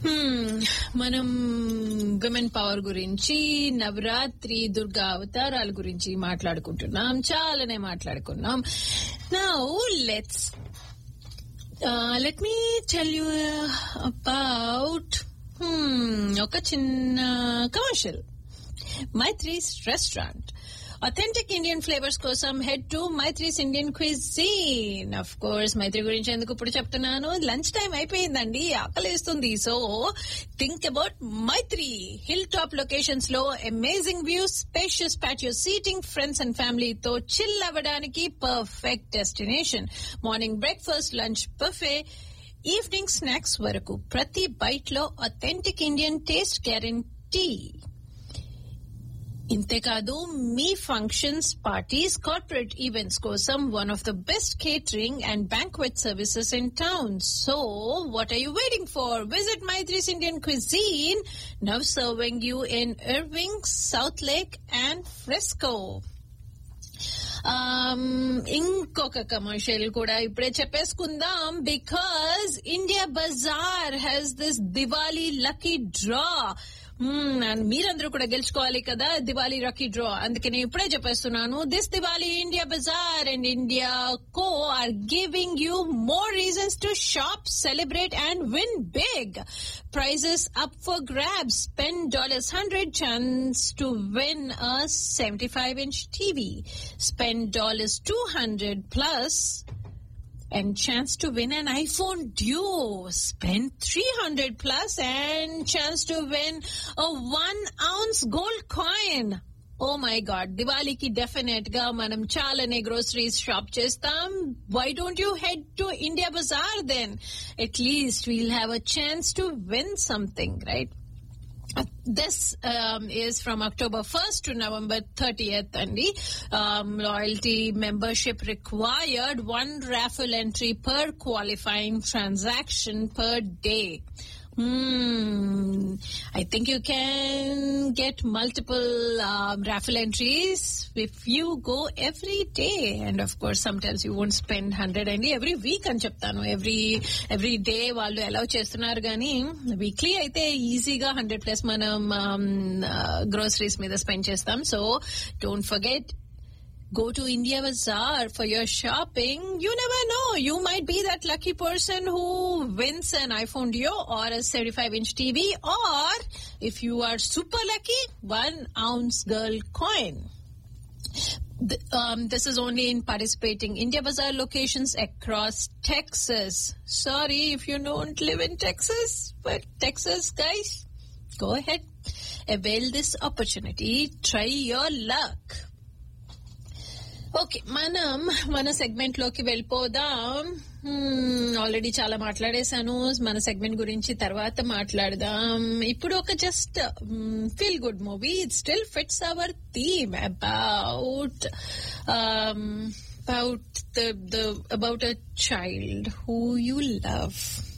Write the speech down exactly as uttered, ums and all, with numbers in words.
మనం women power గురించి, నవరాత్రి, దుర్గా అవతారాల గురించి మాట్లాడుకుంటున్నాం, చాలానే మాట్లాడుకున్నాం. Now let's let me tell you about ఒక చిన్న commercial. Maitri's restaurant. Authentic Indian flavors kosam head to Maitri's Indian Cuisine. Of course, Maitri gurinchi enduku ippudu cheptunnanu. Lunch time ayipeyindandi, aakalestundi. So, think about Maitri. Hilltop locations lo amazing views, spacious patio seating, friends and family tho chill avvadaniki perfect destination. Morning breakfast, lunch buffet, evening snacks varaku prati bite lo authentic Indian taste guarantee. ఇంతే కాదు, మీ functions, parties, corporate events కోసం one of the best catering and banquet services in town. So what are you waiting for? Visit Maitri's Indian cuisine, now serving you in Irving, south lake and fresco. ఇంకొక commercial కూడా ఇప్పుడే చెప్పేసుకుందాం, because India Bazaar has this Diwali lucky draw. మీరందరూ కూడా గెలుచుకోవాలి కదా Diwali lucky draw, అందుకని ఇప్పుడే చెప్పేస్తున్నాను. This Diwali India Bazaar and India co are giving you more reasons to shop, celebrate and win big. Prizes up for grabs. Spend dollars hundred, chance to win a seventy-five inch T V. Spend dollars two hundred plus and chance to win an iPhone Duo. Spend three hundred plus and chance to win a one ounce gold coin. Oh my God, Diwaliki definite ga manam chalane groceries shop chestam. Why don't you head to India Bazaar then? At least we'll have a chance to win something, right? This um, is from October first to November thirtieth, Andi. Um, loyalty membership required. One raffle entry per qualifying transaction per day. Hmm. I think you can get multiple um, raffle entries if you go every day. And of course, sometimes you won't spend one hundred and every week అని చెప్తాను. Every every day వాళ్ళు allow చేస్తున్నారు కానీ weekly అయితే ఈజీగా hundred plus మనం groceries మీద spend చేస్తాం. So don't forget, go to India Bazaar for your shopping. You never know, you might be that lucky person who wins an iPhone Duo or a seventy-five inch T V, or if you are super lucky, one ounce gold coin. The, um, this is only in participating India Bazaar locations across Texas. Sorry if you don't live in Texas, but Texas guys, go ahead, avail this opportunity, try your luck. Okay, మనం మన segment లోకి వెళ్ళిపోదాం. Already చాలా మాట్లాడేశాను, మన segment గురించి తర్వాత మాట్లాడదాం. ఇప్పుడు ఒక just feel good movie. It still fits hour theme about about the about a child who you love.